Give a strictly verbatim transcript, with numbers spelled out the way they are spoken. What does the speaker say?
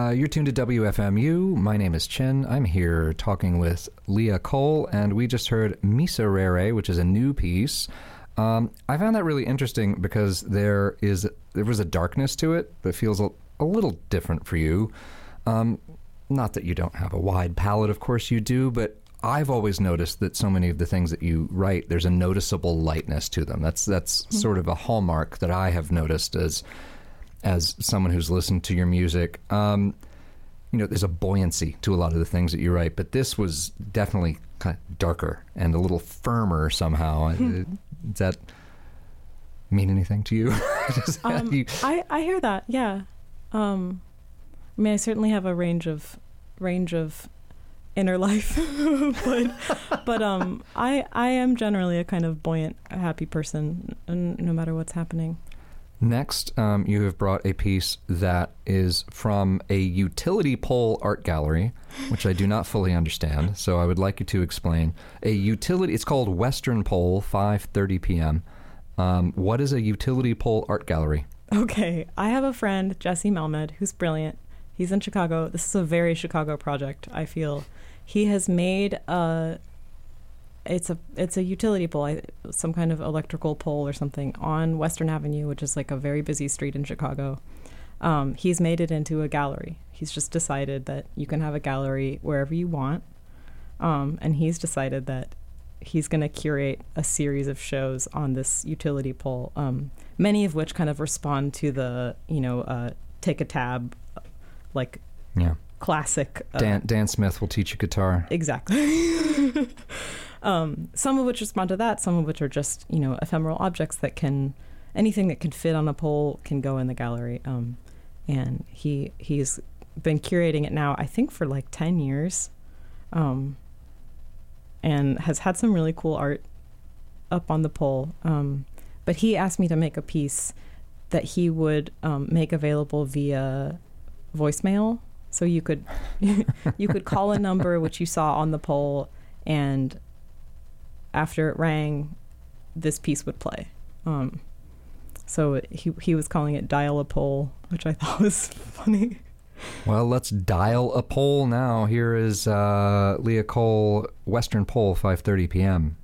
Uh, you're tuned to W F M U. My name is Chin. I'm here talking with Leah Cole, and we just heard Miserere, which is a new piece. Um, I found that really interesting because there is there was a darkness to it that feels a, a little different for you. Um, not that you don't have a wide palette, of course you do, but I've always noticed that so many of the things that you write, there's a noticeable lightness to them. That's that's mm-hmm. sort of a hallmark that I have noticed as as someone who's listened to your music. Um, you know, there's a buoyancy to a lot of the things that you write, but this was definitely kind of darker and a little firmer somehow. Does that mean anything to you? um, you... I, I hear that, yeah. Um, I mean, I certainly have a range of range of inner life, but but um, I I am generally a kind of buoyant, happy person, n- no matter what's happening. Next, um, you have brought a piece that is from a utility pole art gallery, which I do not fully understand, so I would like you to explain. A utility, it's called Western Pole, five thirty p.m. Um, what is a utility pole art gallery? Okay, I have a friend, Jesse Melmed, who's brilliant. He's in Chicago. This is a very Chicago project, I feel. He has made a... It's a it's a utility pole, some kind of electrical pole or something on Western Avenue, which is like a very busy street in Chicago. Um, he's made it into a gallery. He's just decided that you can have a gallery wherever you want. Um, and he's decided that he's going to curate a series of shows on this utility pole, um, many of which kind of respond to the, you know, uh, take a tab, like yeah. classic. Uh, Dan, Dan Smith will teach you guitar. Exactly. Um, some of which respond to that, some of which are just, you know, ephemeral objects that can, anything that can fit on a pole can go in the gallery. Um, and he he's been curating it now, I think, for like ten years, um, and has had some really cool art up on the pole. Um, but he asked me to make a piece that he would um, make available via voicemail. So you could you could call a number which you saw on the pole, and after it rang, this piece would play. Um, so he he was calling it Dial a Pole, which I thought was funny. Well, let's dial a pole now. Here is uh, Leah Cole, Western Pole, five thirty p.m.